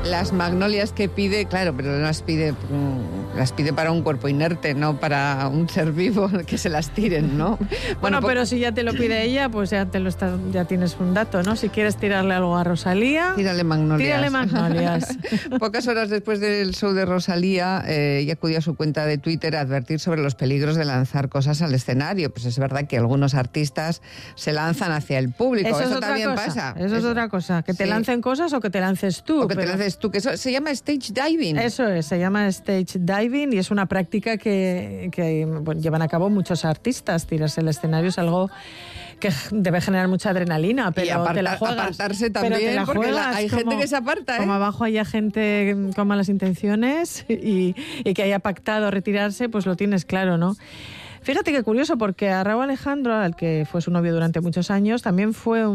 Las magnolias que pide, claro, pero las pide para un cuerpo inerte, no para un ser vivo que se las tiren, ¿no? Bueno, pero si ya te lo pide ella, pues ya tienes un dato, ¿no? Si quieres tirarle algo a Rosalía, tírale magnolias. Tírale magnolias. Pocas horas después del show de Rosalía, ella acudió a su cuenta de Twitter a advertir sobre los peligros de lanzar cosas al escenario. Pues es verdad que algunos artistas se lanzan hacia el público. Eso también pasa. Eso es otra cosa. Que te lancen cosas o que te lances tú. O que te lances tú, que eso se llama stage diving. Eso es, se llama stage diving y es una práctica que llevan a cabo muchos artistas. Tirarse al escenario es algo que debe generar mucha adrenalina, pero te la juegas. Apartarse también, porque hay gente que se aparta, Como abajo haya gente con malas intenciones y que haya pactado retirarse, pues lo tienes claro, ¿no? Fíjate qué curioso, porque a Rauw Alejandro, al que fue su novio durante muchos años, también fue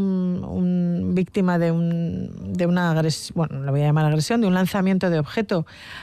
un víctima de una agresión, bueno, lo voy a llamar agresión, de un lanzamiento de objeto.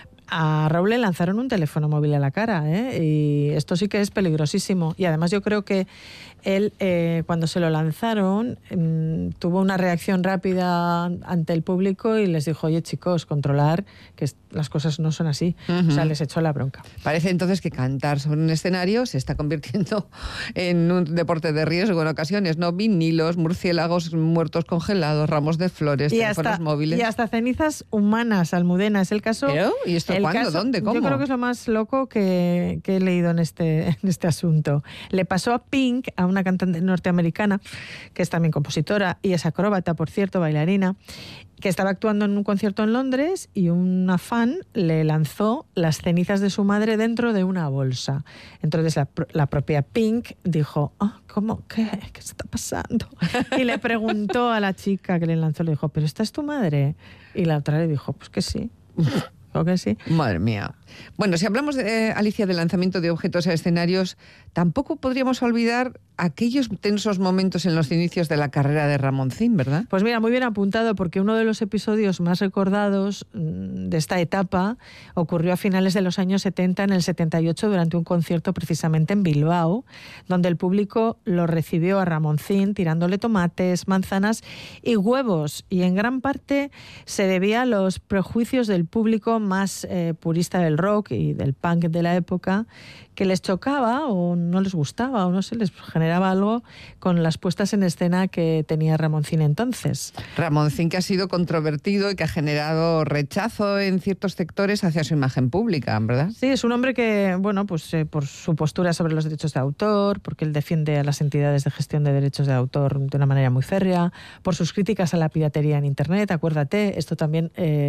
A Rauw le lanzaron un teléfono móvil a la cara, y esto sí que es peligrosísimo. Y además yo creo que él, cuando se lo lanzaron, tuvo una reacción rápida ante el público y les dijo, oye chicos, controlar, que las cosas no son así. O sea, les echó la bronca. Parece entonces que cantar sobre un escenario se está convirtiendo en un deporte de riesgo en ocasiones, ¿no? Vinilos, murciélagos muertos congelados, ramos de flores, teléfonos móviles. Y hasta cenizas humanas, Almudena, es el caso. ¿Pero? ¿Y esto cuándo? ¿Dónde? ¿Cómo? Yo creo que es lo más loco que he leído en este asunto. Le pasó a Pink, a una cantante norteamericana, que es también compositora y es acróbata, por cierto, bailarina, que estaba actuando en un concierto en Londres y una fan le lanzó las cenizas de su madre dentro de una bolsa. Entonces la propia Pink dijo, ¿cómo? ¿Qué está pasando? Y le preguntó a la chica que le lanzó, le dijo, ¿pero esta es tu madre? Y la otra le dijo, pues que sí. Que sí. Madre mía. Bueno, si hablamos, Alicia, de lanzamiento de objetos a escenarios, tampoco podríamos olvidar aquellos tensos momentos en los inicios de la carrera de Ramoncín, ¿verdad? Pues mira, muy bien apuntado, porque uno de los episodios más recordados de esta etapa ocurrió a finales de los años 70, en el 78, durante un concierto precisamente en Bilbao, donde el público lo recibió a Ramoncín tirándole tomates, manzanas y huevos, y en gran parte se debía a los prejuicios del público más purista del rock y del punk de la época, que les chocaba o no les gustaba o no sé, les generaba algo con las puestas en escena que tenía Ramoncín entonces. Ramoncín, que ha sido controvertido y que ha generado rechazo en ciertos sectores hacia su imagen pública, ¿verdad? Sí, es un hombre que, bueno, pues por su postura sobre los derechos de autor, porque él defiende a las entidades de gestión de derechos de autor de una manera muy férrea, por sus críticas a la piratería en Internet, acuérdate, esto también...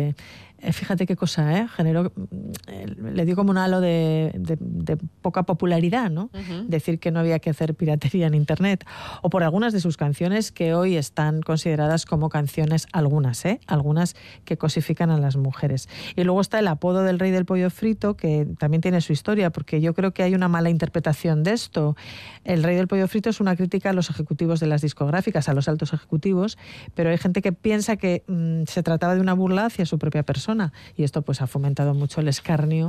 fíjate qué cosa, generó, le dio como un halo de poca popularidad, ¿no? Decir que no había que hacer piratería en Internet. O por algunas de sus canciones que hoy están consideradas como canciones, algunas que cosifican a las mujeres. Y luego está el apodo del Rey del Pollo Frito, que también tiene su historia, porque yo creo que hay una mala interpretación de esto. El Rey del Pollo Frito es una crítica a los ejecutivos de las discográficas, a los altos ejecutivos, pero hay gente que piensa que se trataba de una burla hacia su propia persona. Y esto pues ha fomentado mucho el escarnio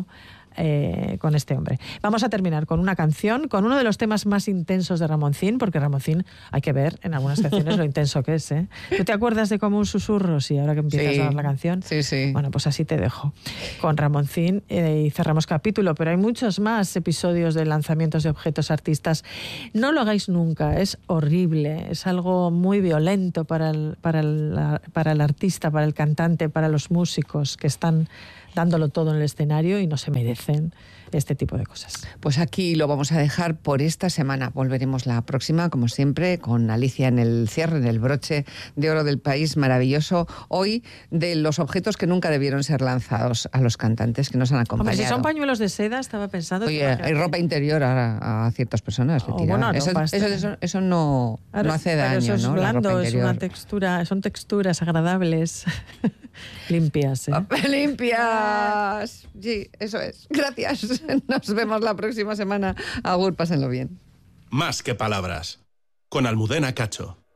con este hombre. Vamos a terminar con una canción, con uno de los temas más intensos de Ramoncín, porque Ramoncín hay que ver en algunas canciones lo intenso que es. ¿Tú te acuerdas de Como un susurro? Sí, ahora que empiezas a dar la canción. Sí. Bueno, pues así te dejo con Ramoncín y cerramos capítulo, pero hay muchos más episodios de lanzamientos de objetos artistas. No lo hagáis nunca, es horrible, es algo muy violento para el artista, para el cantante, para los músicos que están dándolo todo en el escenario y no se merecen este tipo de cosas. Pues aquí lo vamos a dejar por esta semana. Volveremos la próxima, como siempre, con Alicia en el cierre, en el broche de oro del país maravilloso. Hoy, de los objetos que nunca debieron ser lanzados a los cantantes que nos han acompañado. Hombre, si son pañuelos de seda, estaba pensando... Oye, hay ropa interior a ciertas personas. Bueno, eso no hace daño, eso es ¿no? blando, es una textura, son texturas agradables. Limpias, ¡Limpias! Sí, eso es. Gracias. Nos vemos la próxima semana. Agur, pásenlo bien. Más que palabras. Con Almudena Cacho.